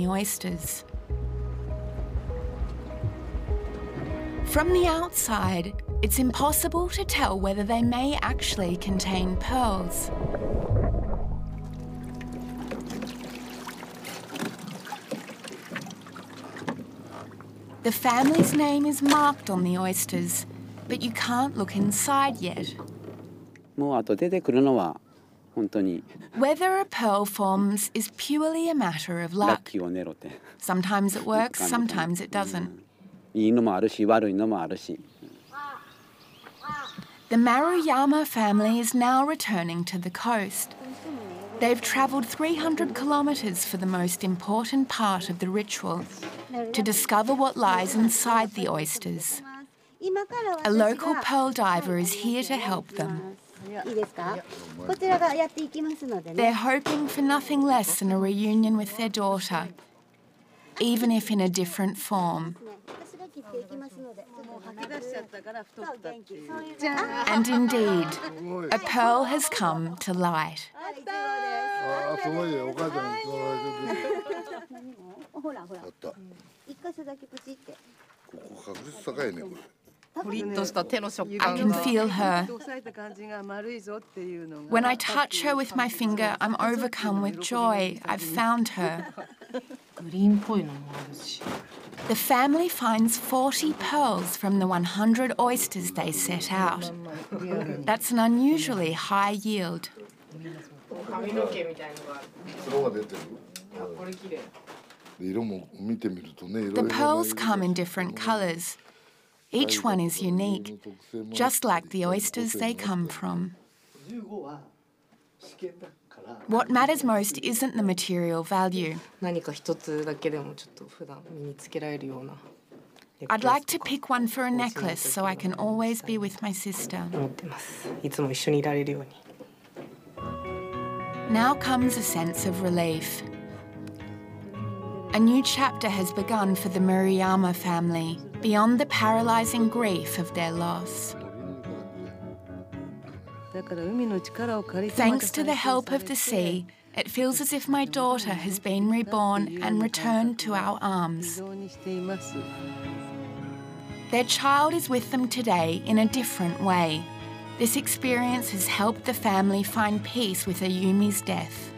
the oysters. From the outside, it's impossible to tell whether they may actually contain pearls. The family's name is marked on the oysters, but you can't look inside yet. Whether a pearl forms is purely a matter of luck. Sometimes it works, sometimes it doesn't. The Maruyama family is now returning to the coast. They've travelled 300 kilometres for the most important part of the ritual, to discover what lies inside the oysters. A local pearl diver is here to help them. They're hoping for nothing less than a reunion with their daughter, even if in a different form. And indeed, a pearl has come to light. I can feel her. When I touch her with my finger, I'm overcome with joy. I've found her. The family finds 40 pearls from the 100 oysters they set out. That's an unusually high yield. The pearls come in different colours. Each one is unique, just like the oysters they come from. What matters most isn't the material value. I'd like to pick one for a necklace so I can always be with my sister. Now comes a sense of relief. A new chapter has begun for the Maruyama family, beyond the paralysing grief of their loss. Thanks to the help of the sea, it feels as if my daughter has been reborn and returned to our arms. Their child is with them today in a different way. This experience has helped the family find peace with Ayumi's death.